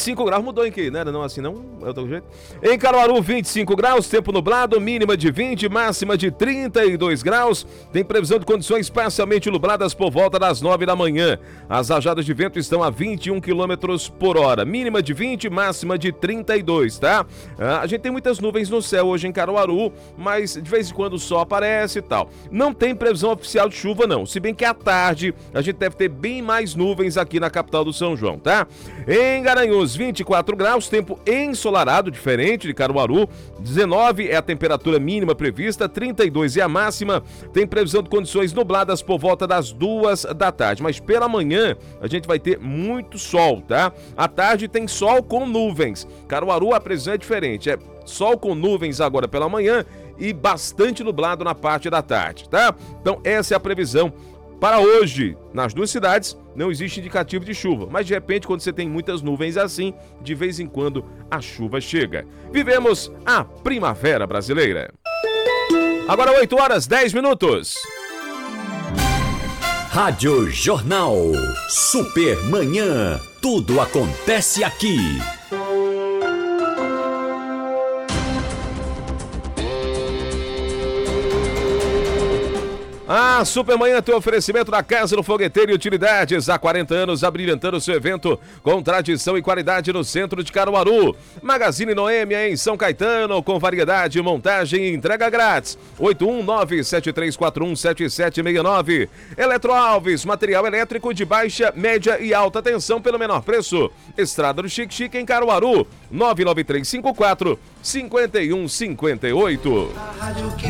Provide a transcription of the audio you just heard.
25 graus, mudou em que? Não era não assim não? É outro jeito? Em Caruaru, 25 graus, tempo nublado, mínima de 20, máxima de 32 graus. Tem previsão de condições parcialmente nubladas por volta das 9 da manhã. As rajadas de vento estão a 21 quilômetros por hora, mínima de 20, máxima de 32, tá? A gente tem muitas nuvens no céu hoje em Caruaru, mas de vez em quando o sol aparece e tal. Não tem previsão oficial de chuva não, se bem que à tarde a gente deve ter bem mais nuvens aqui na capital do São João, tá? Em Garanhuns, 24 graus, tempo ensolarado, diferente de Caruaru. 19 é a temperatura mínima prevista, 32 é a máxima. Tem previsão de condições nubladas por volta das 2 da tarde, mas pela manhã a gente vai ter muito sol, tá? À tarde tem sol com nuvens. Caruaru a previsão é diferente, é sol com nuvens agora pela manhã e bastante nublado na parte da tarde, tá? Então essa é a previsão para hoje. Nas duas cidades não existe indicativo de chuva, mas de repente quando você tem muitas nuvens assim, de vez em quando a chuva chega. Vivemos a primavera brasileira. Agora 8 horas 10 minutos. Rádio Jornal. Super Manhã. Tudo acontece aqui. A Supermanhã tem oferecimento da Casa do Fogueteiro e Utilidades. Há 40 anos, abrilhantando seu evento com tradição e qualidade no centro de Caruaru. Magazine Noêmia em São Caetano, com variedade, montagem e entrega grátis. 819-7341-7769. Eletroalves, material elétrico de baixa, média e alta tensão pelo menor preço. Estrada do Chique Chique em Caruaru. 99354-5158.